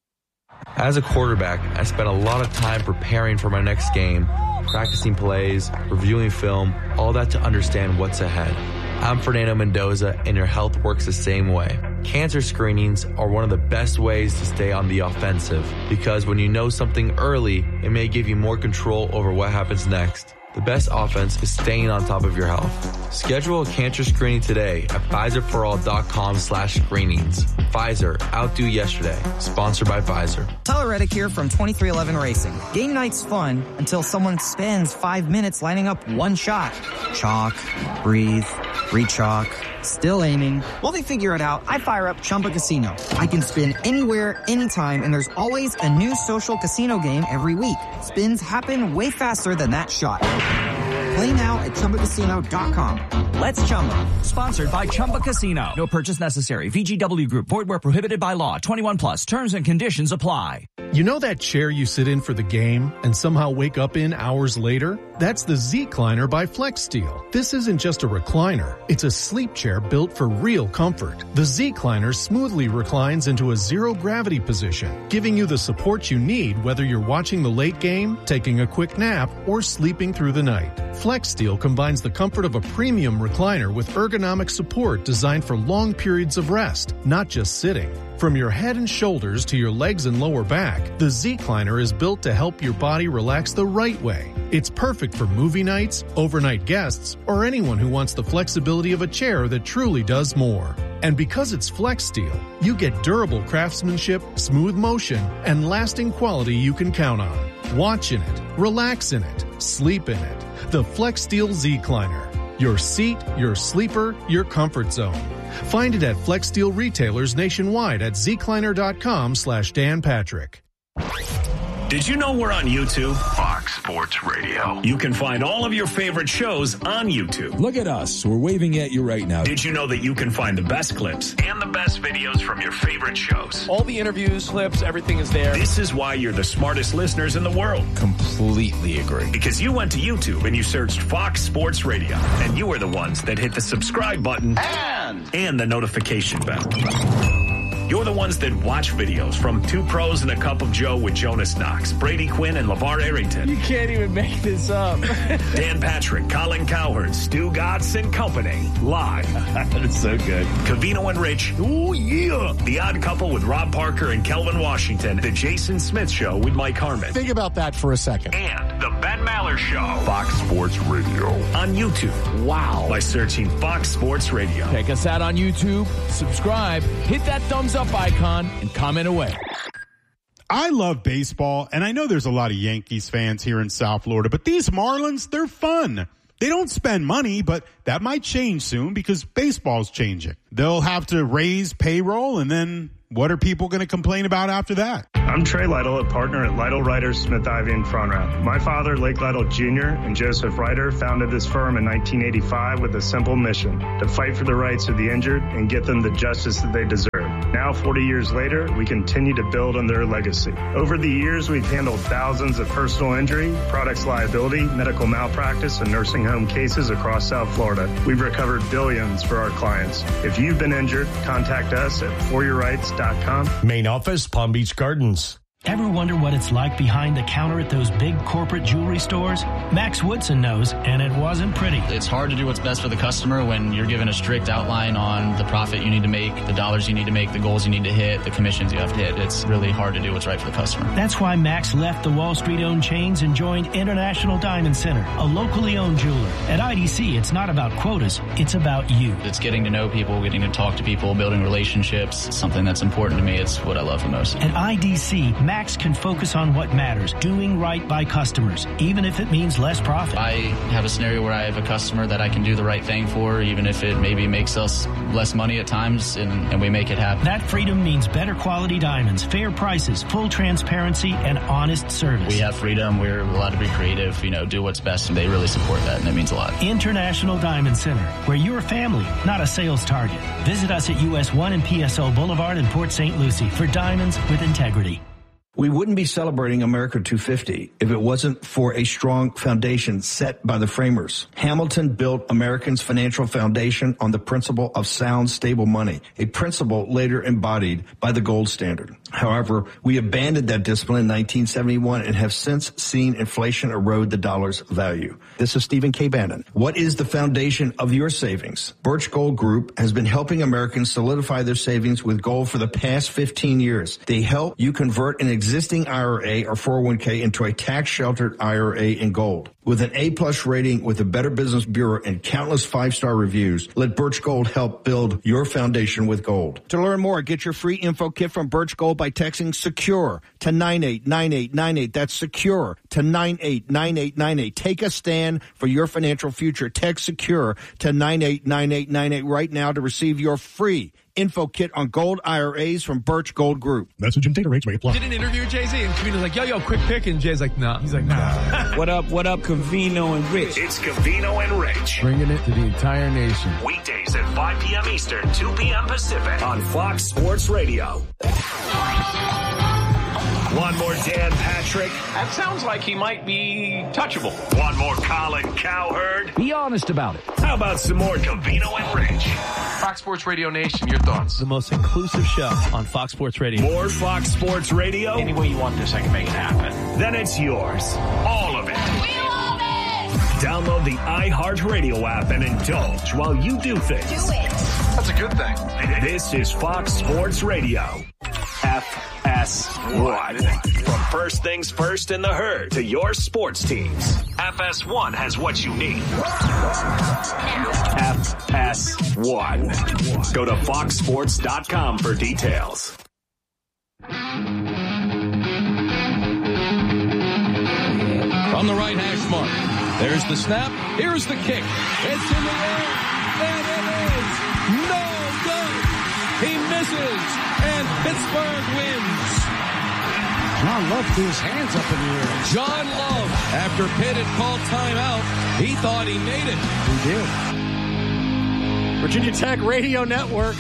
As a quarterback, I spent a lot of time preparing for my next game, practicing plays, reviewing film, all that to understand what's ahead. I'm Fernando Mendoza, and your health works the same way. Cancer screenings are one of the best ways to stay on the offensive, because when you know something early, it may give you more control over what happens next. The best offense is staying on top of your health. Schedule a cancer screening today at Pfizerforall.com slash screenings. Pfizer, outdo yesterday. Sponsored by Pfizer. Tyler Reddick here from twenty-three eleven Racing. Game night's fun until someone spends five minutes lining up one shot. Chalk, breathe, re-chalk, still aiming. While they figure it out, I fire up Chumba Casino. I can spin anywhere, anytime, and there's always a new social casino game every week. Spins happen way faster than that shot. Play now at Chumba Casino dot com. Let's Chumba. Sponsored by Chumba Casino. No purchase necessary. V G W Group. Void where prohibited by law. twenty-one plus. Terms and conditions apply. You know that chair you sit in for the game and somehow wake up in hours later? That's the Z-Cliner by FlexSteel. This isn't just a recliner. It's a sleep chair built for real comfort. The Z-Cliner smoothly reclines into a zero-gravity position, giving you the support you need whether you're watching the late game, taking a quick nap, or sleeping through the night. FlexSteel combines the comfort of a premium recliner with ergonomic support designed for long periods of rest, not just sitting. From your head and shoulders to your legs and lower back, the Z-Cliner is built to help your body relax the right way. It's perfect for movie nights, overnight guests, or anyone who wants the flexibility of a chair that truly does more. And because it's FlexSteel, you get durable craftsmanship, smooth motion, and lasting quality you can count on. Watch in it, relax in it, sleep in it. The FlexSteel Z-Cliner. Your seat, your sleeper, your comfort zone. Find it at FlexSteel retailers nationwide at zcliner.com slash Dan Patrick. Did you know we're on YouTube? Fox Sports Radio. You can find all of your favorite shows on YouTube. Look at us. We're waving at you right now. Did you know that you can find the best clips and the best videos from your favorite shows? All the interviews, clips, everything is there. This is why you're the smartest listeners in the world. Completely agree. Because you went to YouTube and you searched Fox Sports Radio, and you were the ones that hit the subscribe button and, and the notification bell. You're the ones that watch videos from Two Pros and a Cup of Joe with Jonas Knox, Brady Quinn, and LeVar Arrington. You can't even make this up. Dan Patrick, Colin Cowherd, Stu Gatz and company. Live. That's so good. Covino and Rich. Ooh, yeah. The Odd Couple with Rob Parker and Kelvin Washington. The Jason Smith Show with Mike Harmon. Think about that for a second. And the Ben Maller Show. Fox Sports Radio. On YouTube. Wow. By searching Fox Sports Radio. Check us out on YouTube. Subscribe. Hit that thumbs up icon and comment away. I love baseball, and I know there's a lot of Yankees fans here in South Florida, but these Marlins, they're fun. They don't spend money, but that might change soon because baseball's changing. They'll have to raise payroll, and then what are people going to complain about after that? I'm Trey Lytle, a partner at Lytle Ryder Smith Ivy in Frontrath. My father, Lake Lytle Junior, and Joseph Ryder founded this firm in nineteen eighty-five with a simple mission: to fight for the rights of the injured and get them the justice that they deserve. Now, forty years later, we continue to build on their legacy. Over the years, we've handled thousands of personal injury, products liability, medical malpractice, and nursing home cases across South Florida. We've recovered billions for our clients. If you've been injured, contact us at for your rights dot com. Main office, Palm Beach Gardens. Ever wonder what it's like behind the counter at those big corporate jewelry stores? Max Woodson knows, and it wasn't pretty. It's hard to do what's best for the customer when you're given a strict outline on the profit you need to make, the dollars you need to make, the goals you need to hit, the commissions you have to hit. It's really hard to do what's right for the customer. That's why Max left the Wall Street-owned chains and joined International Diamond Center, a locally owned jeweler. At I D C, it's not about quotas, it's about you. It's getting to know people, getting to talk to people, building relationships, something that's important to me. It's what I love the most. At I D C, Max can focus on what matters, doing right by customers, even if it means less profit. I have a scenario where I have a customer that I can do the right thing for, even if it maybe makes us less money at times, and, and we make it happen. That freedom means better quality diamonds, fair prices, full transparency, and honest service. We have freedom. We're allowed to be creative, you know, do what's best, and they really support that, and it means a lot. International Diamond Center, where you're a family, not a sales target. Visit us at U S one and P S O Boulevard in Port Saint Lucie for diamonds with integrity. We wouldn't be celebrating America two fifty if it wasn't for a strong foundation set by the framers. Hamilton built Americans' financial foundation on the principle of sound, stable money, a principle later embodied by the gold standard. However, we abandoned that discipline in nineteen seventy-one and have since seen inflation erode the dollar's value. This is Stephen K. Bannon. What is the foundation of your savings? Birch Gold Group has been helping Americans solidify their savings with gold for the past fifteen years. They help you convert an existing I R A or four oh one k into a tax-sheltered I R A in gold. With an A-plus rating with the Better Business Bureau and countless five-star reviews, let Birch Gold help build your foundation with gold. To learn more, get your free info kit from Birch Gold by texting SECURE to nine eight nine eight nine eight. That's SECURE to nine eight nine eight nine eight. Take a stand for your financial future. Text SECURE to nine eight nine eight nine eight right now to receive your free info kit on gold I R As from Birch Gold Group. Message and data rates may apply. Did an interview with Jay-Z, and Covino's like, yo, yo, quick pick, and Jay's like, nah. He's like, nah. What up, what up, Covino and Rich? It's Covino and Rich. Bringing it to the entire nation. Weekdays at five p.m. Eastern, two p.m. Pacific on Fox Sports Radio. One more Dan Patrick. That sounds like he might be touchable. One more Colin Cowherd. Be honest about it. How about some more Covino and Rich? Fox Sports Radio Nation, your thoughts? The most inclusive show on Fox Sports Radio. More Fox Sports Radio? Any way you want this, I can make it happen. Then it's yours. All of it. We love it! Download the iHeartRadio app and indulge while you do things. Do it. That's a good thing. This is Fox Sports Radio. F S one. From first things first in the herd to your sports teams, F S one has what you need. F S one. Go to fox sports dot com for details. From the right hash mark. There's the snap. Here's the kick. It's in the air. And it is no good. He misses. And Pittsburgh wins. John Love threw his hands up in the air. John Love, after Pitt had called timeout, he thought he made it. He did. Virginia Tech Radio Network.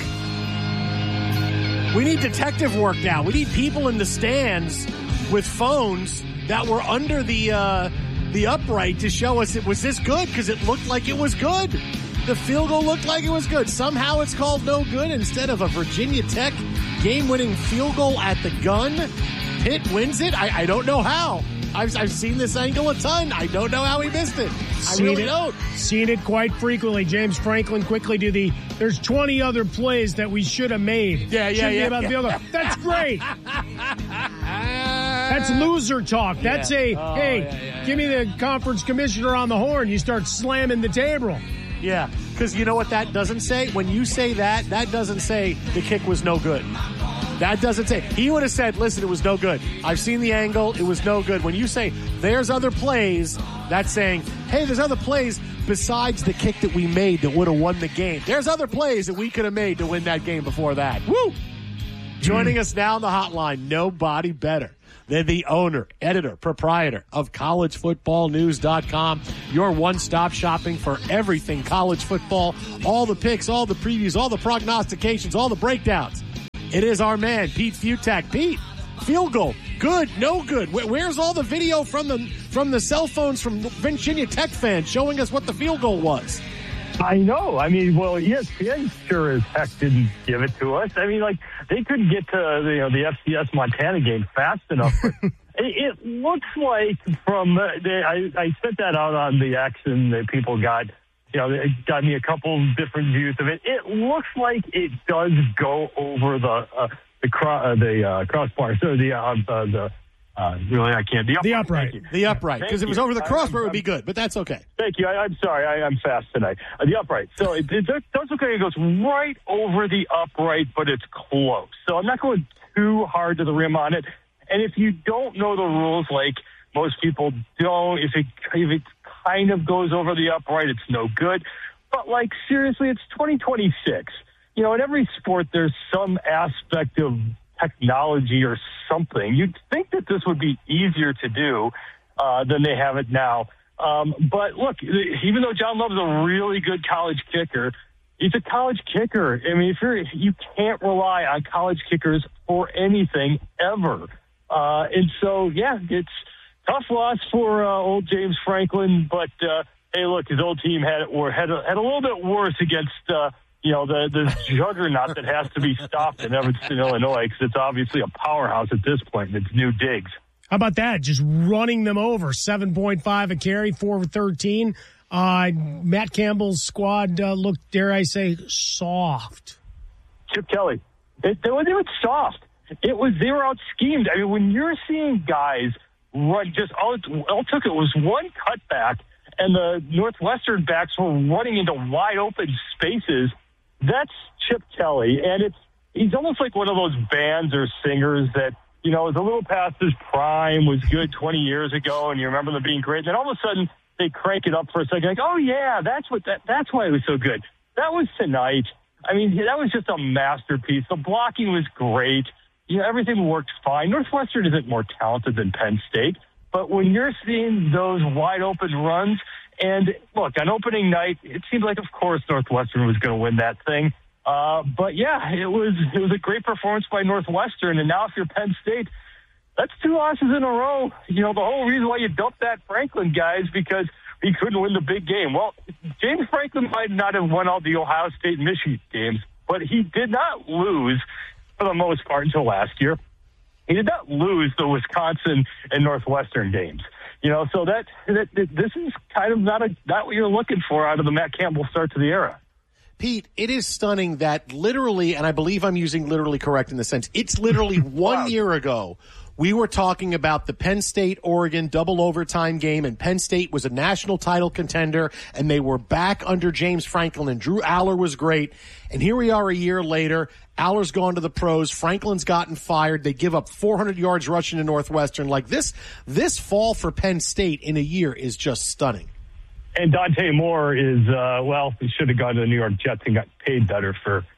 We need detective work now. We need people in the stands with phones that were under the uh, the upright to show us it was this good, because it looked like it was good. The field goal looked like it was good. Somehow it's called no good instead of a Virginia Tech game-winning field goal at the gun. Pitt wins it. I, I don't know how. I've, I've seen this angle a ton. I don't know how he missed it. I seen really it, don't. Seen it quite frequently. James Franklin quickly do the, there's twenty other plays that we should have made. Yeah, yeah, Shouldn't yeah. be about yeah. the field goal. That's great. That's loser talk. That's Yeah. a, Oh, hey, yeah, yeah, give me the conference commissioner on the horn. You start slamming the table. Yeah, because you know what that doesn't say? When you say that, that doesn't say the kick was no good. That doesn't say. He would have said, listen, it was no good. I've seen the angle. It was no good. When you say there's other plays, that's saying, hey, there's other plays besides the kick that we made that would have won the game. There's other plays that we could have made to win that game before that. Woo! Joining us now on the hotline, nobody better than the owner, editor, proprietor of college football news dot com, your one-stop shopping for everything college football, all the picks, all the previews, all the prognostications, all the breakdowns. It is our man, Pete Fiutak. Pete, field goal, good, no good. Where's all the video from the from the cell phones from Virginia Tech fans showing us what the field goal was? I know. I mean, well, E S P N sure as heck didn't give it to us. I mean, like, they couldn't get to you know the F C S Montana game fast enough. But it, it looks like from uh, they, I, I sent that out on the X, and the people got you know it got me a couple different views of it. It looks like it does go over the uh, the cro- uh, the uh, crossbar, so the uh, uh, the. Uh, really, I can't. The upright. The upright. The upright. Because if it was over the crossbar, it would be good, but that's okay. Thank you. I, I'm sorry. I, I'm fast tonight. Uh, the upright. So it, it does look like it goes right over the upright, but it's close. So I'm not going too hard to the rim on it. And if you don't know the rules, like most people don't, if it if it kind of goes over the upright, it's no good. But, like, seriously, it's twenty twenty-six. You know, in every sport, there's some aspect of technology or something. You'd think that this would be easier to do uh, than they have it now. Um, but look, even though John Love's a really good college kicker, he's a college kicker. I mean, if you're, you can't rely on college kickers for anything ever. Uh, and so, yeah, it's tough loss for uh, old James Franklin. But uh, hey, look, his old team had or had a, had a little bit worse against. Uh, You know, the, the juggernaut that has to be stopped in Evanston, Illinois, because it's obviously a powerhouse at this point, and it's New Diggs. How about that? Just running them over. seven point five a carry, four for thirteen. Uh, Matt Campbell's squad uh, looked, dare I say, soft. Chip Kelly. It, it, was, it was soft. It was, they were out schemed. I mean, when you're seeing guys run, just all it, all it took it was one cutback, and the Northwestern backs were running into wide open spaces. That's Chip Kelly, and it's he's almost like one of those bands or singers that, you know, is a little past his prime, was good twenty years ago, and you remember them being great. And then all of a sudden, they crank it up for a second, like, oh, yeah, that's what that that's why it was so good. That was tonight. I mean, that was just a masterpiece. The blocking was great. You know, everything worked fine. Northwestern isn't more talented than Penn State, but when you're seeing those wide open runs, and look, on opening night, it seemed like, of course, Northwestern was going to win that thing. Uh, but yeah, it was it was a great performance by Northwestern. And now, if you're Penn State, that's two losses in a row. You know, the whole reason why you dumped that Franklin guy is because he couldn't win the big game. Well, James Franklin might not have won all the Ohio State and Michigan games, but he did not lose for the most part until last year. He did not lose the Wisconsin and Northwestern games. You know, so that, that, that this is kind of not a not what you're looking for out of the Matt Campbell start to the era. Pete, it is stunning that literally, and I believe I'm using literally correct in the sense, it's literally one wow. year ago we were talking about the Penn State-Oregon double overtime game, and Penn State was a national title contender, and they were back under James Franklin, and Drew Aller was great. And here we are a year later. Aller's gone to the pros. Franklin's gotten fired. They give up four hundred yards rushing to Northwestern. Like this, this fall for Penn State in a year is just stunning. And Dante Moore is, uh, well, he should have gone to the New York Jets and got paid better for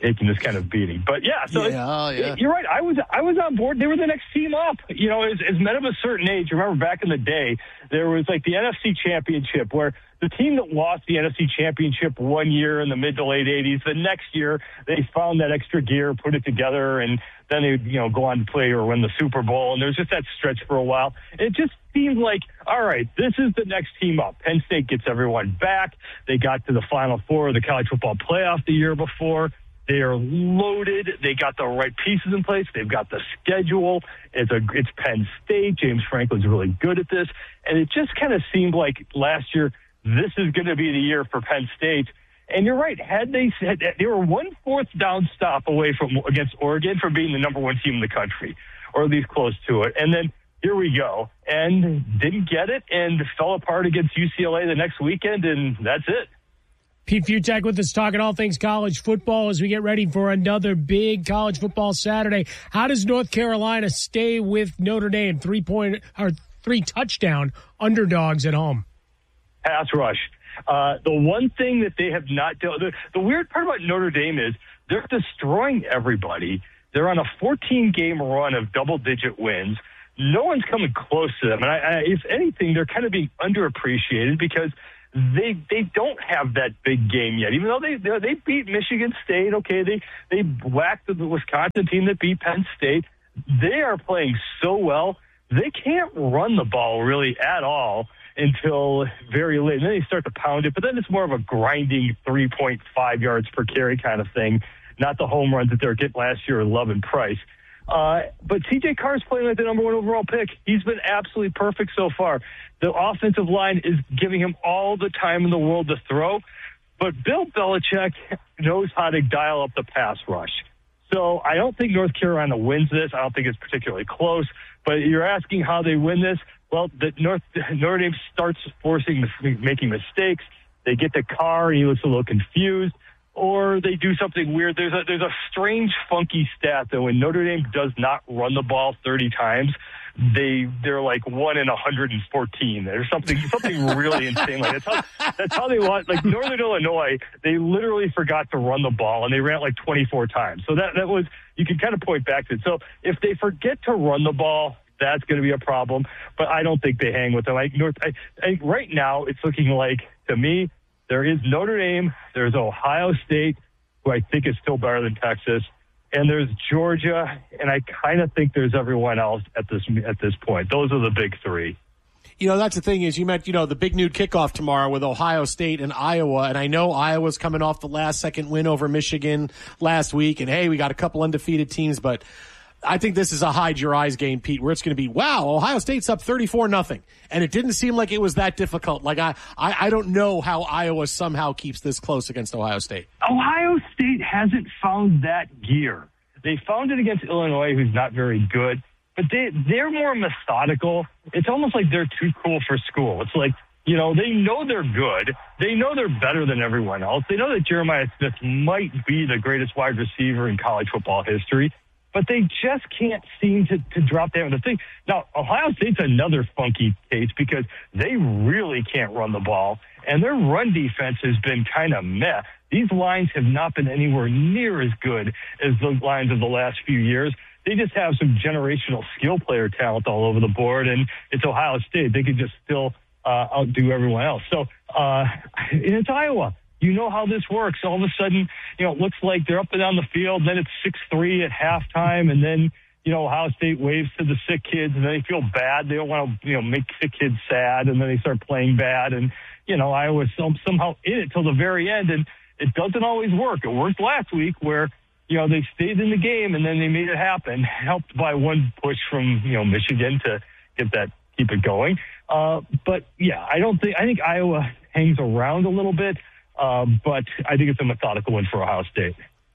taking this kind of beating. But yeah, so yeah, it's, yeah. you're right. I was I was on board. They were the next team up. You know, as, as men of a certain age, remember back in the day, there was like the N F C Championship where the team that lost the N F C Championship one year in the mid to late eighties, the next year they found that extra gear, put it together, and then they would, you know, go on to play or win the Super Bowl. And there's just that stretch for a while. It just seemed like, all right, this is the next team up. Penn State gets everyone back. They got to the Final Four of the college football playoff the year before. They are loaded. They got the right pieces in place. They've got the schedule. It's a it's Penn State. James Franklin's really good at this. And it just kind of seemed like last year, this is going to be the year for Penn State. And you're right. Had they said they were one fourth down stop away from against Oregon from being the number one team in the country, or at least close to it. And then here we go, and didn't get it, and fell apart against U C L A the next weekend, and that's it. Pete Fiutak with us talking all things college football as we get ready for another big college football Saturday. How does North Carolina stay with Notre Dame, three point or three touchdown underdogs at home? Pass rush. Uh, the one thing that they have not done, the, the weird part about Notre Dame is they're destroying everybody. They're on a fourteen-game run of double-digit wins. No one's coming close to them. And I, I, if anything, they're kind of being underappreciated because they they don't have that big game yet. Even though they they beat Michigan State, okay, they, they whacked the Wisconsin team that beat Penn State. They are playing so well, they can't run the ball really at all until very late. And then they start to pound it, but then it's more of a grinding three point five yards per carry kind of thing, not the home runs that they were getting last year with Love and Price. Uh, but C J Carr's playing like the number one overall pick. He's been absolutely perfect so far. The offensive line is giving him all the time in the world to throw, but Bill Belichick knows how to dial up the pass rush. So I don't think North Carolina wins this. I don't think it's particularly close, but you're asking how they win this. Well, the North Notre Dame starts forcing making mistakes. They get the car, and he looks a little confused, or they do something weird. There's a there's a strange, funky stat that when Notre Dame does not run the ball thirty times, they they're like one in one hundred fourteen. There's something something really insane. Like that's how that's how they want. Like Northern Illinois, they literally forgot to run the ball, and they ran it like twenty-four times. So that that was you can kind of point back to it. So if they forget to run the ball, that's going to be a problem, but I don't think they hang with them. Like North, I, I think right now it's looking like, to me, there is Notre Dame, there's Ohio State, who I think is still better than Texas, and there's Georgia, and I kind of think there's everyone else at this at this point. Those are the big three. You know, that's the thing is you meant, you know, the big nude kickoff tomorrow with Ohio State and Iowa. And I know Iowa's coming off the last second win over Michigan last week. And hey, we got a couple undefeated teams, but I think this is a hide your eyes game, Pete, where it's going to be, wow, Ohio State's up thirty-four nothing. And it didn't seem like it was that difficult. Like, I, I, I don't know how Iowa somehow keeps this close against Ohio State. Ohio State hasn't found that gear. They found it against Illinois, who's not very good, but they, they're more methodical. It's almost like they're too cool for school. It's like, you know, they know they're good. They know they're better than everyone else. They know that Jeremiah Smith might be the greatest wide receiver in college football history, but they just can't seem to, to drop down the thing. Now, Ohio State's another funky case because they really can't run the ball, and their run defense has been kind of meh. These lines have not been anywhere near as good as the lines of the last few years. They just have some generational skill player talent all over the board, and it's Ohio State. They could just still uh, outdo everyone else. So uh, it's Iowa. You know how this works. All of a sudden, you know, it looks like they're up and down the field. Then it's six three at halftime. And then, you know, Ohio State waves to the sick kids and they feel bad. They don't want to, you know, make sick kids sad. And then they start playing bad. And, you know, Iowa's some, somehow in it till the very end. And it doesn't always work. It worked last week where, you know, they stayed in the game and then they made it happen, helped by one push from, you know, Michigan to get that, keep it going. Uh, but yeah, I don't think, I think Iowa hangs around a little bit. Uh, but I think it's a methodical win for Ohio State.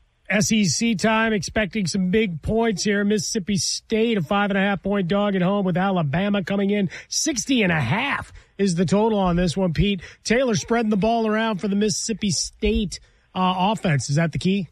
S E C time, expecting some big points here. Mississippi State, a five and a half point dog at home with Alabama coming in. sixty and a half is the total on this one, Pete. Taylor spreading the ball around for the Mississippi State uh, offense. Is that the key?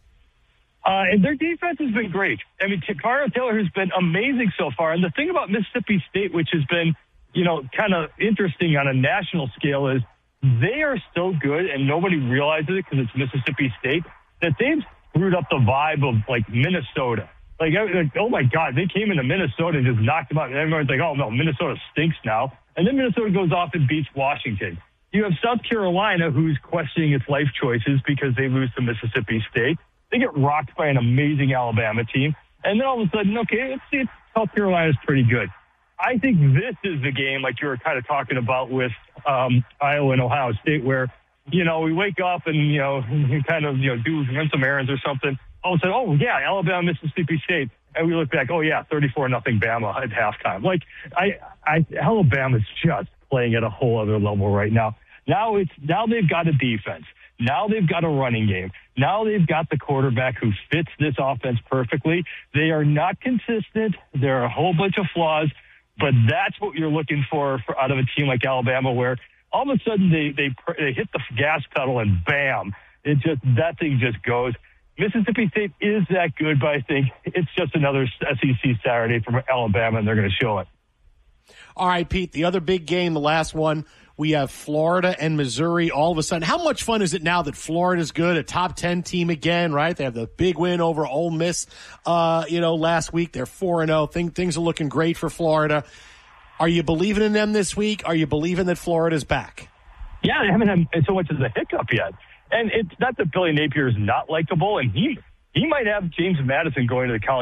Uh, and their defense has been great. I mean, Takara Taylor has been amazing so far. And the thing about Mississippi State, which has been, you know, kind of interesting on a national scale, is they are so good, and nobody realizes it because it's Mississippi State, that they've screwed up the vibe of, like, Minnesota. Like, like, oh, my God, they came into Minnesota and just knocked them out. And everyone's like, oh, no, Minnesota stinks now. And then Minnesota goes off and beats Washington. You have South Carolina, who's questioning its life choices because they lose to Mississippi State. They get rocked by an amazing Alabama team. And then all of a sudden, okay, let's see if South Carolina's pretty good. I think this is the game, like you were kind of talking about with um, Iowa and Ohio State, where, you know, we wake up and, you know, we kind of, you know, do run some errands or something. All of a sudden, oh, yeah, Alabama, Mississippi State. And we look back, oh, yeah, thirty-four nothing Bama at halftime. Like, I, I, Alabama's just playing at a whole other level right now. Now it's now they've got a defense. Now they've got a running game. Now they've got the quarterback who fits this offense perfectly. They are not consistent. There are a whole bunch of flaws, but that's what you're looking for, for out of a team like Alabama, where all of a sudden they, they, they hit the gas pedal and bam, it just, that thing just goes. Mississippi State is that good, but I think it's just another S E C Saturday from Alabama, and they're going to show it. All right, Pete, the other big game, the last one, we have Florida and Missouri all of a sudden. How much fun is it now that Florida's good, a top ten team again, right? They have the big win over Ole Miss, uh, you know, last week. They're four and oh. Think, things are looking great for Florida. Are you believing in them this week? Are you believing that Florida's back? Yeah, they haven't had so much as a hiccup yet. And it's not that Billy Napier is not likable, and he he might have James Madison going to the college